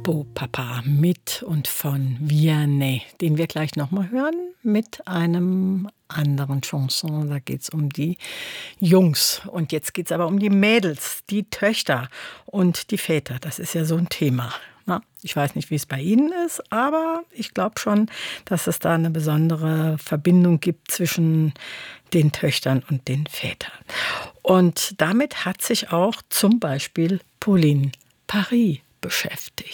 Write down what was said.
Beau Papa mit und von Vianney, den wir gleich nochmal hören mit einem anderen Chanson. Da geht es um die Jungs. Und jetzt geht es aber um die Mädels, die Töchter und die Väter. Das ist ja so ein Thema. Na, ich weiß nicht, wie es bei Ihnen ist, aber ich glaube schon, dass es da eine besondere Verbindung gibt zwischen den Töchtern und den Vätern. Und damit hat sich auch zum Beispiel Pauline Paris beschäftigt.